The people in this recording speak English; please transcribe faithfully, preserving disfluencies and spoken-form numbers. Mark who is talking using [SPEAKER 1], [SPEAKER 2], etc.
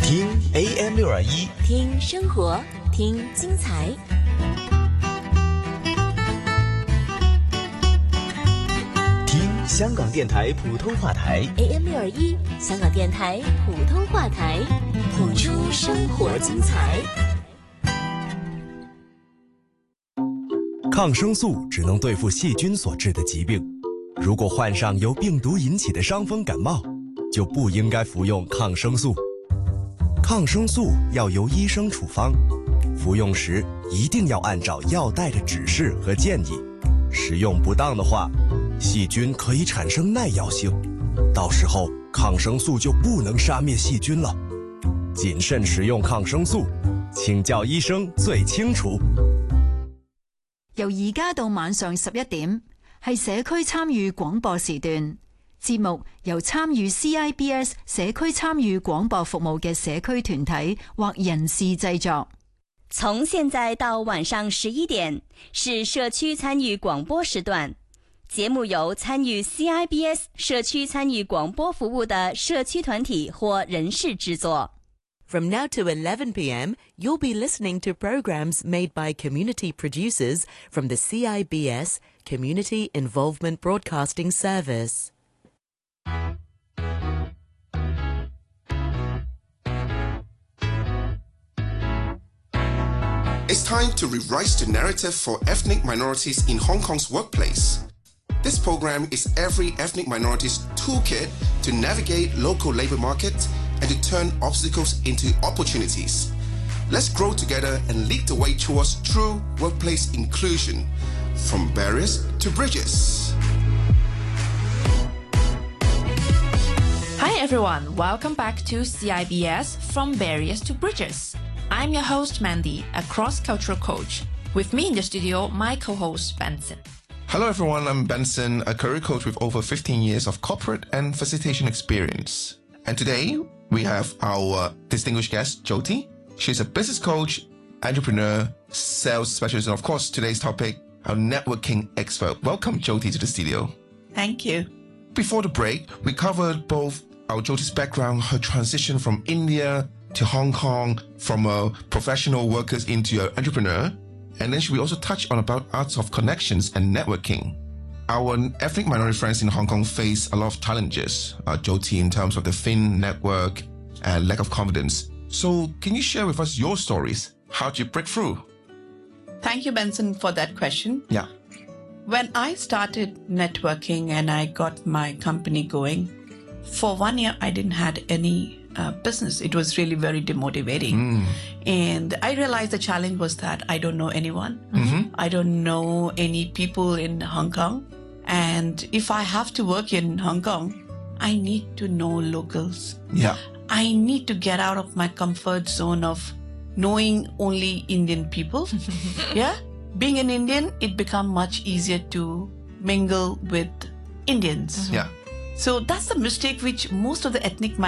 [SPEAKER 1] 听 A M 六二一，
[SPEAKER 2] 听生活，听精彩。
[SPEAKER 1] 听香港电台普通话台
[SPEAKER 2] A M 六二一，香港电台普通话台，谱出生活精彩。
[SPEAKER 1] 抗生素只能对付细菌所致的疾病，如果患上由病毒引起的伤风感冒，就不应该服用抗生素。抗生素要由医生处方，服用时一定要按照药袋的指示和建议。使用不当的话，细菌可以产生耐药性，到时候抗生素就不能杀滅細菌了。謹慎使用抗生素，請教醫生最清楚。
[SPEAKER 3] 由而家到晚上十一點，係社區參與廣播時段。節目由參與 C I B S 社區參與廣播服務嘅社區團體或人士製作。
[SPEAKER 4] 從現在到晚上十一點是社區參與廣播時段，節目由參與 C I B S 社區參與廣播服務的社區團體或人士製作。
[SPEAKER 5] From now to eleven p m, you'll be listening to programs made by community producers from the C I B S Community Involvement Broadcasting Service.
[SPEAKER 6] It's time to rewrite the narrative for ethnic minorities in Hong Kong's workplace. This program is every ethnic minority's toolkit to navigate local labor markets and to turn obstacles into opportunities. Let's grow together and lead the way towards true workplace inclusion, from barriers to bridges.
[SPEAKER 7] Hi everyone, welcome back to C I B S From Barriers to Bridges. I'm your host Mandy, a cross-cultural coach. With me in the studio, my co-host Benson.
[SPEAKER 6] Hello everyone, I'm Benson, a career coach with over fifteen years of corporate and facilitation experience. And today, we have our distinguished guest, Jyoti. She's a business coach, entrepreneur, sales specialist, and of course, today's topic, our networking expert. Welcome, Jyoti, to the studio.
[SPEAKER 8] Thank you.
[SPEAKER 6] Before the break, we covered both our Jyoti's background, her transition from India to Hong Kong, from a professional worker into an entrepreneur. And then we also touched on about arts of connections and networking. Our ethnic minority friends in Hong Kong face a lot of challenges, uh, Jyoti, in terms of the thin network and lack of confidence. So can you share with us your stories? How did you break through?
[SPEAKER 8] Thank you, Benson, for that question.
[SPEAKER 6] Yeah.
[SPEAKER 8] When I started networking and I got my company going, for one year, I didn't have any uh, business. It was really very demotivating. Mm. And I realized the challenge was that I don't know anyone. Mm-hmm. I don't know any people in Hong Kong. And if I have to work in Hong Kong, I need to know locals.
[SPEAKER 6] Yeah.
[SPEAKER 8] I need to get out of my comfort zone of knowing only Indian people. Yeah. Being an Indian, it become much easier to mingle with Indians.
[SPEAKER 6] Yeah.
[SPEAKER 8] So that's the mistake which most of the ethnic